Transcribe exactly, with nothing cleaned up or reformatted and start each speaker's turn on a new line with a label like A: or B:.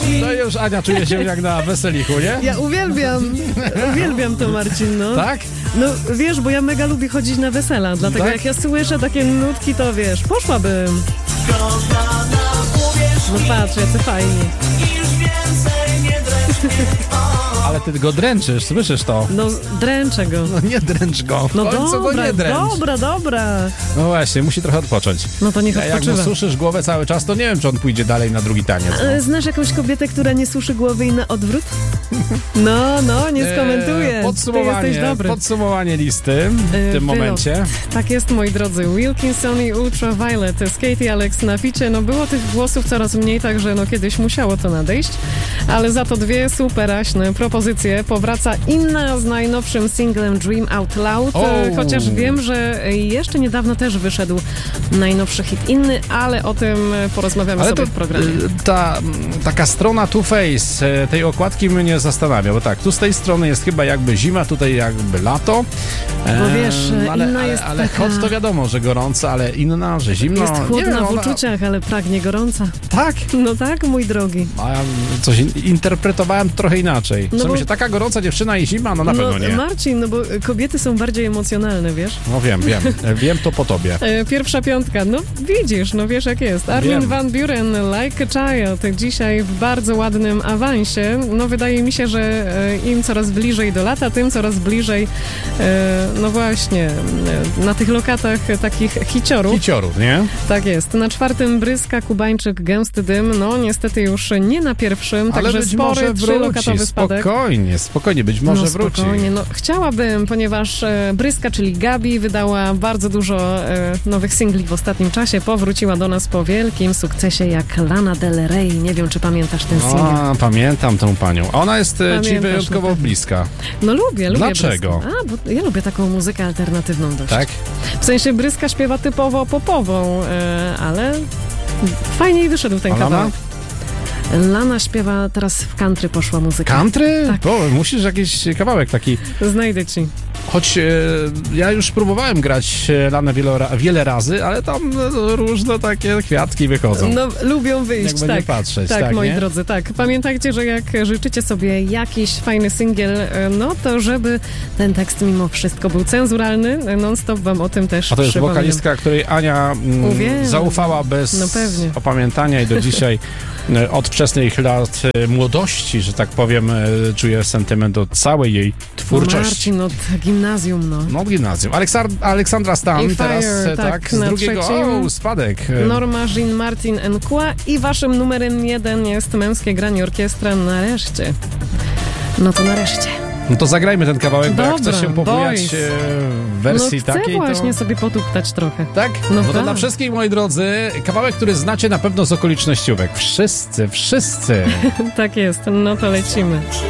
A: No już Ania czuje się jak na weselichu, nie?
B: Ja uwielbiam, uwielbiam to, Marcin, no.
A: Tak?
B: No wiesz, bo ja mega lubię chodzić na wesela, dlatego
A: Tak?
B: jak ja słyszę takie nutki, to wiesz, poszłabym. No patrz, jacy fajni.
A: Ale ty go dręczysz, słyszysz to?
B: No dręczę go.
A: No nie dręcz go. W
B: No
A: końcu go
B: dobra,
A: nie dręcz.
B: dobra, dobra.
A: No właśnie, musi trochę odpocząć.
B: No to niech
A: A jak mu
B: odpoczywa.
A: suszysz głowę cały czas, to nie wiem, czy on pójdzie dalej na drugi taniec. No.
B: E, Znasz jakąś kobietę, która nie suszy głowy i na odwrót? No, no, nie skomentuję.
A: Eee, podsumowanie,
B: Ty jesteś dobry.
A: podsumowanie listy w
B: Eee,
A: tym
B: wylot.
A: momencie.
B: Tak jest, moi drodzy. Wilkinson i Ultraviolet z Katie Alex na ficie. No było tych głosów coraz mniej, także no kiedyś musiało to nadejść. Ale za to dwie superaśne propozycje. Powraca Inna z najnowszym singlem Dream Out Loud.
A: O!
B: E, Chociaż wiem, że jeszcze niedawno też wyszedł najnowszy hit Inny, ale o tym porozmawiamy
A: Ale
B: sobie
A: to
B: w programie.
A: y, ta taka strona Two Face y, tej okładki mnie zastanawia, bo tak, tu z tej strony jest chyba jakby zima, tutaj jakby lato.
B: Bo wiesz,
A: ale,
B: inna
A: ale,
B: jest
A: ale
B: taka-
A: hot to wiadomo, że gorąco, ale inna, że zimno.
B: Jest
A: nie
B: chłodna
A: wiem,
B: w
A: ona-
B: uczuciach, ale pragnie gorąca.
A: Tak,
B: No tak, mój drogi.
A: a ja coś in, interpretowałem trochę inaczej.
B: No
A: No
B: bo-
A: się taka gorąca dziewczyna i zima, no na
B: no,
A: pewno nie.
B: Marcin, no bo kobiety są bardziej emocjonalne, wiesz?
A: No wiem, wiem, wiem to po tobie.
B: E, Pierwsza piątka, no widzisz, no wiesz jak jest. Armin
A: Wiem.
B: van Buren, Like a Child, dzisiaj w bardzo ładnym awansie. No wydaje mi się, że e, im coraz bliżej do lata, tym coraz bliżej, e, no właśnie, e, na tych lokatach takich hiciorów.
A: Kiciorów, nie?
B: Tak jest. Na czwartym Bryska, Kubańczyk, Gęsty Dym, no niestety już nie na pierwszym,
A: Ale
B: także
A: być
B: spory
A: może
B: trzylokatowy
A: wróci,
B: spadek.
A: spokojnie, spokojnie, być może
B: no
A: wróci.
B: spokojnie, no chciałabym, ponieważ e, Bryska, czyli Gabi, wydała bardzo dużo e, nowych singli w ostatnim czasie. Powróciła do nas po wielkim sukcesie jak Lana Del Rey. Nie wiem, czy pamiętasz ten singiel.
A: A, pamiętam tą panią. Ona jest e, ci
B: Pamiętasz,
A: wyjątkowo
B: no tak.
A: bliska,
B: No lubię, lubię
A: Dlaczego?
B: Bryskę. A, bo ja lubię taką muzykę alternatywną dość.
A: tak?
B: W sensie Bryska śpiewa typowo popową, e, ale fajnie jej wyszedł ten
A: A Lana?
B: kawałek. Lana śpiewa, teraz w country poszła muzyka.
A: Country?
B: Tak.
A: Bo musisz jakiś kawałek taki.
B: Znajdę ci.
A: Choć e, ja już próbowałem grać e, Lanę wiele, ra- wiele razy, ale tam e, różne takie kwiatki wychodzą.
B: No, lubią wyjść,
A: Jakby
B: tak.
A: nie patrzeć,
B: tak,
A: tak,
B: moi
A: nie?
B: drodzy, tak. Pamiętajcie, że jak życzycie sobie jakiś fajny singiel, e, no to żeby ten tekst mimo wszystko był cenzuralny, e, non-stop wam o tym też
A: A to jest
B: przypominam.
A: wokalistka, której Ania mm,
B: Uwielbiam.
A: zaufała bez
B: No pewnie.
A: opamiętania i do dzisiaj e, od wczesnych lat e, młodości, że tak powiem, e, czuje sentyment do całej jej
B: No
A: twórczości.
B: Marcin, od gimnazjum, no.
A: No, gimnazjum. Aleksar- Aleksandra Stan
B: I
A: teraz,
B: Fire,
A: e,
B: tak,
A: tak, z
B: na
A: drugiego,
B: trzecim.
A: o, spadek. E,
B: Norma Jean Martin Nkła i waszym numerem jeden jest Męskie Granie Orkiestra nareszcie. No to nareszcie.
A: No to zagrajmy ten kawałek, bo jak
B: Dobra,
A: chcesz się pobujać
B: boys.
A: e, w wersji
B: no chcę
A: takiej,
B: właśnie
A: to...
B: sobie potuptać trochę.
A: Tak?
B: No
A: No to
B: tak.
A: dla wszystkich, moi drodzy, kawałek, który znacie na pewno z okolicznościówek. Wszyscy, wszyscy.
B: Tak jest, no to lecimy.